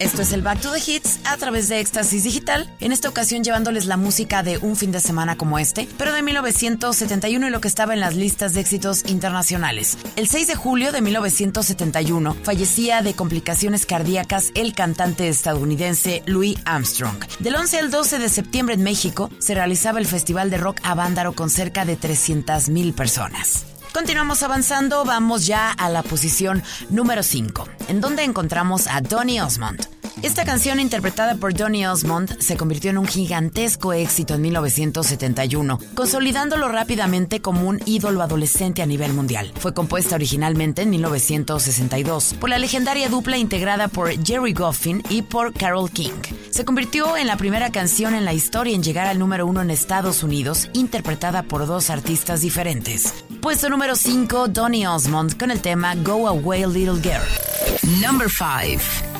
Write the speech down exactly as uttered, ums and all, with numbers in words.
Esto es el Back to the Hits a través de Éxtasis Digital, en esta ocasión llevándoles la música de un fin de semana como este, pero de mil novecientos setenta y uno y lo que estaba en las listas de éxitos internacionales. El seis de julio de mil novecientos setenta y uno fallecía de complicaciones cardíacas el cantante estadounidense Louis Armstrong. Del once al doce de septiembre en México se realizaba el Festival de Rock Avándaro con cerca de trescientas mil personas. Continuamos avanzando, vamos ya a la posición número cinco, en donde encontramos a Donny Osmond. Esta canción, interpretada por Donny Osmond, se convirtió en un gigantesco éxito en mil novecientos setenta y uno, consolidándolo rápidamente como un ídolo adolescente a nivel mundial. Fue compuesta originalmente en mil novecientos sesenta y dos por la legendaria dupla integrada por Jerry Goffin y por Carole King. Se convirtió en la primera canción en la historia en llegar al número uno en Estados Unidos, interpretada por dos artistas diferentes. Puesto número cinco, Donny Osmond con el tema Go Away Little Girl. Number five.